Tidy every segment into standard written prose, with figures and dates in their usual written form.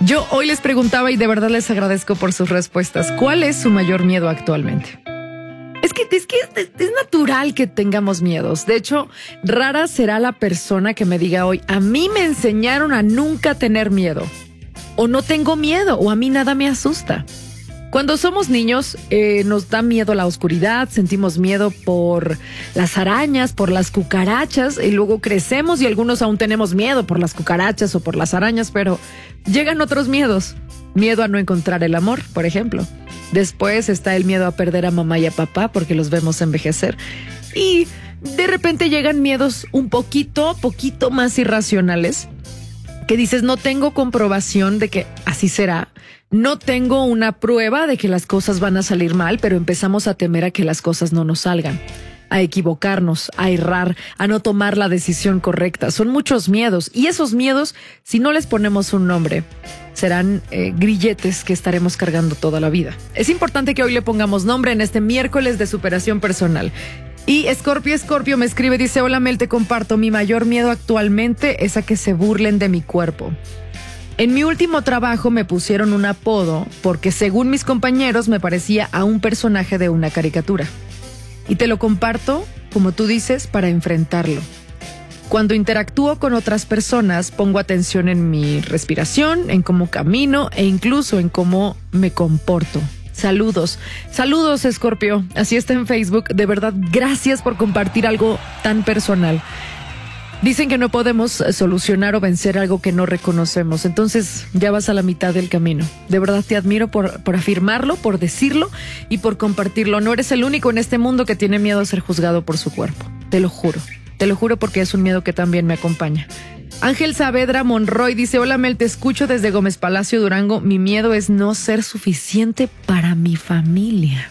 Yo hoy les preguntaba y de verdad les agradezco por sus respuestas. ¿Cuál es su mayor miedo actualmente? Es que es natural que tengamos miedos. De hecho, rara será la persona que me diga hoy, a mí me enseñaron a nunca tener miedo. O no tengo miedo, o a mí nada me asusta. Cuando somos niños, nos da miedo la oscuridad, sentimos miedo por las arañas, por las cucarachas, y luego crecemos y algunos aún tenemos miedo por las cucarachas o por las arañas, pero llegan otros miedos. Miedo a no encontrar el amor, por ejemplo. Después está el miedo a perder a mamá y a papá porque los vemos envejecer. Y de repente llegan miedos un poquito más irracionales, que dices, no tengo comprobación de que así será. No tengo una prueba de que las cosas van a salir mal, pero empezamos a temer a que las cosas no nos salgan, a equivocarnos, a errar, a no tomar la decisión correcta. Son muchos miedos y esos miedos, si no les ponemos un nombre, serán grilletes que estaremos cargando toda la vida. Es importante que hoy le pongamos nombre en este miércoles de superación personal. Y Scorpio me escribe, dice, hola Mel, te comparto, mi mayor miedo actualmente es a que se burlen de mi cuerpo. En mi último trabajo me pusieron un apodo porque según mis compañeros me parecía a un personaje de una caricatura. Y te lo comparto, como tú dices, para enfrentarlo. Cuando interactúo con otras personas, pongo atención en mi respiración, en cómo camino e incluso en cómo me comporto. Saludos, Scorpio. Así está en Facebook. De verdad, gracias por compartir algo tan personal. Dicen que no podemos solucionar o vencer algo que no reconocemos. Entonces ya vas a la mitad del camino. De verdad te admiro por afirmarlo, por decirlo y por compartirlo. No eres el único en este mundo que tiene miedo a ser juzgado por su cuerpo. Te lo juro. Te lo juro porque es un miedo que también me acompaña. Ángel Saavedra Monroy dice, hola Mel, te escucho desde Gómez Palacio, Durango. Mi miedo es no ser suficiente para mi familia.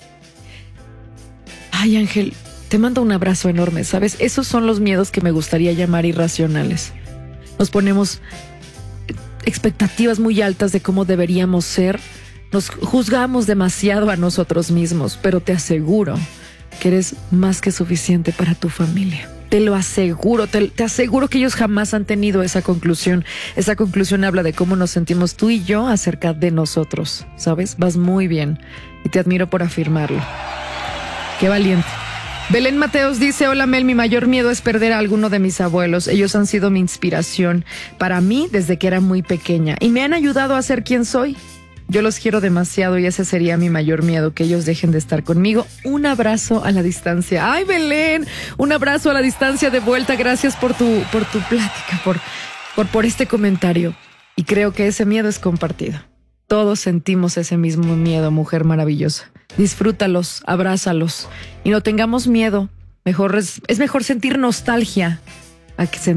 Ay, Ángel, te mando un abrazo enorme, ¿sabes? Esos son los miedos que me gustaría llamar irracionales. Nos ponemos expectativas muy altas de cómo deberíamos ser. Nos juzgamos demasiado a nosotros mismos, pero te aseguro que eres más que suficiente para tu familia. Te lo aseguro, te aseguro que ellos jamás han tenido esa conclusión. Esa conclusión habla de cómo nos sentimos tú y yo acerca de nosotros, ¿sabes? Vas muy bien y te admiro por afirmarlo. Qué valiente. Belén Mateos dice, hola Mel, mi mayor miedo es perder a alguno de mis abuelos. Ellos han sido mi inspiración para mí desde que era muy pequeña y me han ayudado a ser quien soy. Yo los quiero demasiado y ese sería mi mayor miedo, que ellos dejen de estar conmigo. Un abrazo a la distancia. ¡Ay, Belén! Un abrazo a la distancia de vuelta. Gracias por tu plática, por este comentario. Y creo que ese miedo es compartido. Todos sentimos ese mismo miedo, mujer maravillosa. Disfrútalos, abrázalos y no tengamos miedo. Es mejor sentir nostalgia a que